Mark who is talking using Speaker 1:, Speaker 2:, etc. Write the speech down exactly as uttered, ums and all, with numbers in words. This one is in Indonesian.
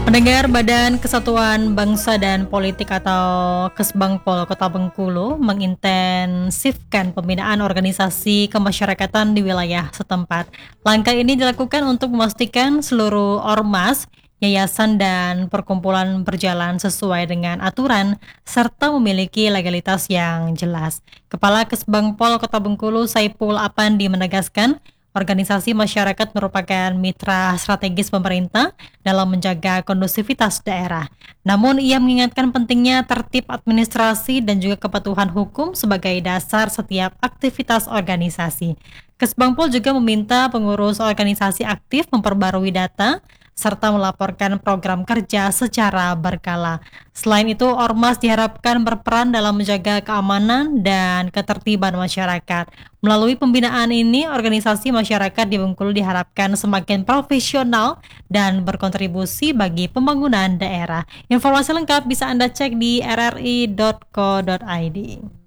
Speaker 1: Pendengar, Badan Kesatuan Bangsa dan Politik atau Kesbangpol Kota Bengkulu mengintensifkan pembinaan organisasi kemasyarakatan di wilayah setempat. Langkah ini dilakukan untuk memastikan seluruh ormas, yayasan dan perkumpulan berjalan sesuai dengan aturan serta memiliki legalitas yang jelas. Kepala Kesbangpol Kota Bengkulu Saipul Apandi menegaskan, organisasi masyarakat merupakan mitra strategis pemerintah dalam menjaga kondusivitas daerah. Namun ia mengingatkan pentingnya tertib administrasi dan juga kepatuhan hukum sebagai dasar setiap aktivitas organisasi. Kesbangpol juga meminta pengurus organisasi aktif memperbarui data serta melaporkan program kerja secara berkala. Selain itu, ormas diharapkan berperan dalam menjaga keamanan dan ketertiban masyarakat. Melalui pembinaan ini, organisasi masyarakat di Bengkulu diharapkan semakin profesional dan berkontribusi bagi pembangunan daerah. Informasi lengkap bisa Anda cek di r r i dot co dot i d.